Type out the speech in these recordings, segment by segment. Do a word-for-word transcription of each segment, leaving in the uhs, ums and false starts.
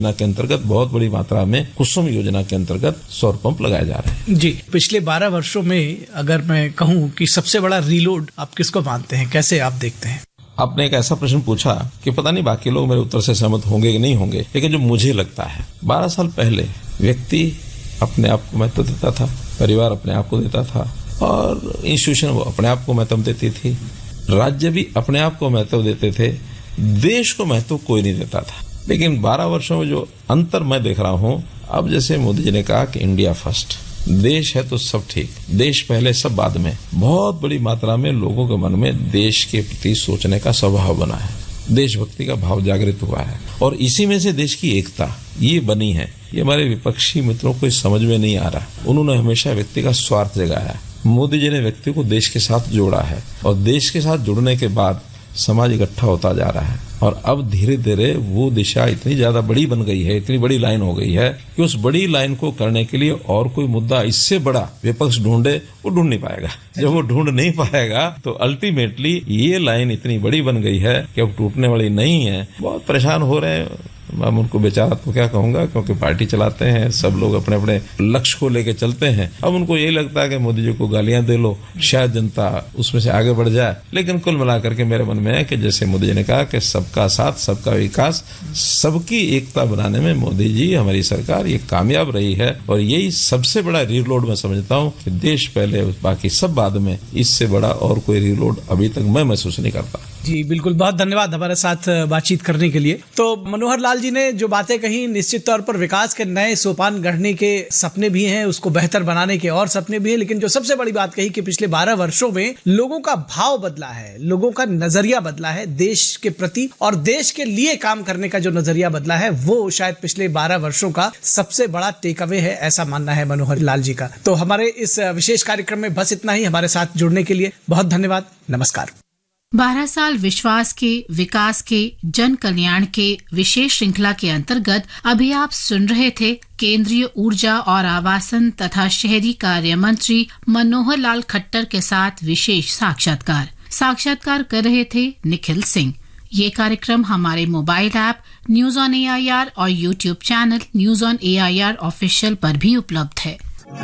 योजना के अंतर्गत बहुत बड़ी मात्रा में कुसुम योजना के अंतर्गत सौर पंप लगाए जा रहे हैं। जी, पिछले बारह वर्षों में अगर मैं कहूं कि सबसे बड़ा रीलोड आप किसको मानते हैं, कैसे आप देखते हैं? आपने एक ऐसा प्रश्न पूछा कि पता नहीं बाकी लोग मेरे उत्तर से सहमत होंगे कि नहीं होंगे, लेकिन जो मुझे लगता है, बारह साल पहले व्यक्ति अपने आप को महत्व देता था, परिवार अपने आप को देता था और इंस्टीट्यूशन वो अपने आप को महत्व देती थी, राज्य भी अपने आप को महत्व देते थे, देश को महत्व कोई नहीं देता था। लेकिन बारह वर्षों में जो अंतर मैं देख रहा हूँ, अब जैसे मोदी जी ने कहा कि इंडिया फर्स्ट, देश है तो सब ठीक, देश पहले सब बाद में, बहुत बड़ी मात्रा में लोगों के मन में देश के प्रति सोचने का स्वभाव बना है, देशभक्ति का भाव जागृत हुआ है और इसी में से देश की एकता ये बनी है। ये हमारे विपक्षी मित्रों को समझ में नहीं आ रहा, उन्होंने हमेशा व्यक्ति का स्वार्थ जगाया। मोदी जी ने व्यक्ति को देश के साथ जोड़ा है और देश के साथ जुड़ने के बाद समाज इकट्ठा होता जा रहा है और अब धीरे धीरे वो दिशा इतनी ज्यादा बड़ी बन गई है, इतनी बड़ी लाइन हो गई है कि उस बड़ी लाइन को करने के लिए और कोई मुद्दा इससे बड़ा विपक्ष ढूंढे वो ढूंढ नहीं पाएगा। जब वो ढूंढ नहीं पाएगा तो अल्टीमेटली ये लाइन इतनी बड़ी बन गई है कि अब टूटने वाली नहीं है। बहुत परेशान हो रहे हैं, मैं उनको बेचारा तो क्या कहूंगा, क्योंकि पार्टी चलाते हैं, सब लोग अपने अपने लक्ष्य को लेकर चलते हैं। अब उनको यही लगता है कि मोदी जी को गालियां दे लो, शायद जनता उसमें से आगे बढ़ जाए। लेकिन कुल मिलाकर के मेरे मन में है कि जैसे मोदी जी ने कहा कि सबका साथ, सबका विकास, सबकी एकता बनाने में मोदी जी, हमारी सरकार ये कामयाब रही है और यही सबसे बड़ा रीलोड मैं समझता हूँ कि देश पहले बाकी सब बाद में, इससे बड़ा और कोई रीलोड अभी तक मैं महसूस नहीं करता। जी बिल्कुल, बहुत धन्यवाद हमारे साथ बातचीत करने के लिए। तो मनोहर लाल जी ने जो बातें कही, निश्चित तौर पर विकास के नए सोपान गढ़ने के सपने भी हैं, उसको बेहतर बनाने के और सपने भी हैं, लेकिन जो सबसे बड़ी बात कही कि पिछले बारह वर्षों में लोगों का भाव बदला है, लोगों का नजरिया बदला है देश के प्रति और देश के लिए काम करने का जो नजरिया बदला है वो शायद पिछले बारह वर्षों का सबसे बड़ा टेक अवे है, ऐसा मानना है मनोहर लाल जी का। तो हमारे इस विशेष कार्यक्रम में बस इतना ही। हमारे साथ जुड़ने के लिए बहुत धन्यवाद। नमस्कार। बारह साल विश्वास के, विकास के, जन कल्याण के विशेष श्रृंखला के अंतर्गत अभी आप सुन रहे थे केंद्रीय ऊर्जा और आवासन तथा शहरी कार्य मंत्री मनोहर लाल खट्टर के साथ विशेष साक्षात्कार। साक्षात्कार कर रहे थे निखिल सिंह। ये कार्यक्रम हमारे mobile app news on A I R और YouTube channel news on A I R official पर भी उपलब्ध है।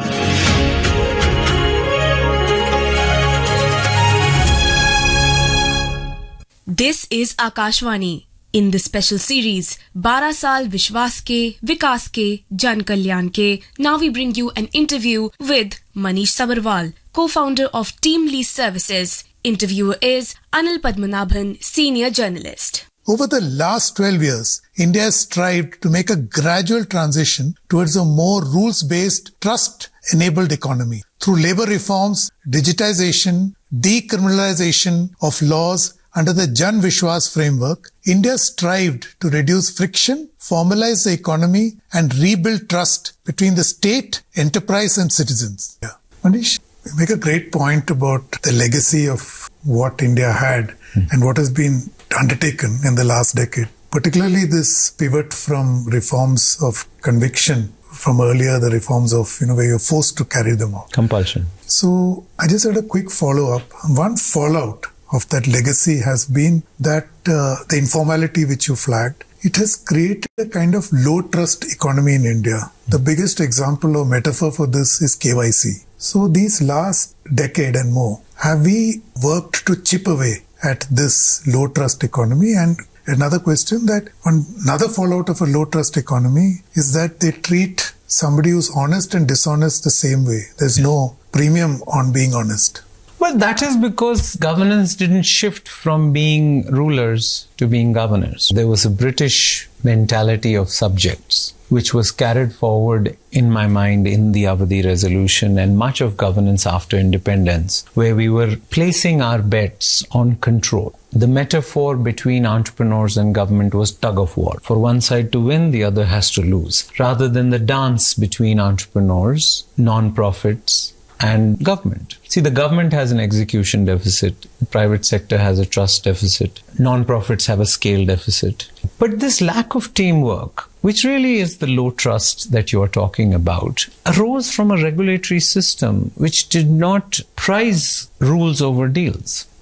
This is Akashvani. In this special series, बारह साल विश्वास के, विकास के, जन कल्याण के, now we bring you an interview with Manish Sabarwal, co-founder of Team Lease Services. Interviewer is Anil Padmanabhan, senior journalist. Over the last twelve years, India has strived to make a gradual transition towards a more rules-based, trust-enabled economy. Through labor reforms, digitization, decriminalization of laws, under the Jan Vishwas framework, India strived to reduce friction, formalize the economy, and rebuild trust between the state, enterprise, and citizens. Yeah. Manish, you make a great point about the legacy of what India had mm. and what has been undertaken in the last decade. Particularly this pivot from reforms of conviction, from earlier the reforms of, you know, where you're forced to carry them out. Compulsion. So I just had a quick follow-up. One fallout of that legacy has been that uh, the informality which you flagged, it has created a kind of low trust economy in India. The biggest example or metaphor for this is K Y C. So these last decade and more, have we worked to chip away at this low trust economy? And another question, that one, another fallout of a low trust economy is that they treat somebody who's honest and dishonest the same way. There's no premium on being honest. Well, that is because governance didn't shift from being rulers to being governors. There was a British mentality of subjects, which was carried forward in my mind in the Avadi Resolution and much of governance after independence, where we were placing our bets on control. The metaphor between entrepreneurs and government was tug of war. For one side to win, the other has to lose, rather than the dance between entrepreneurs, non-profits, and government. See, the government has an execution deficit. The private sector has a trust deficit. Non-profits have a scale deficit. But this lack of teamwork, which really is the low trust that you are talking about, arose from a regulatory system which did not prize rules over deals.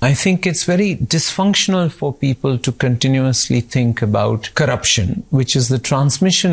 I think it's very dysfunctional for people to continuously think about corruption, which is the transmission